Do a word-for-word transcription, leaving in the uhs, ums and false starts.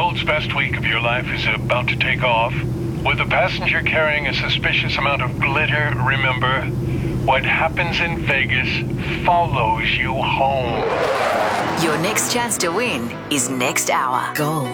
world's best week of your life is about to take off. With a passenger carrying a suspicious amount of glitter, remember, what happens in Vegas follows you home. Your next chance to win is next hour. Gold.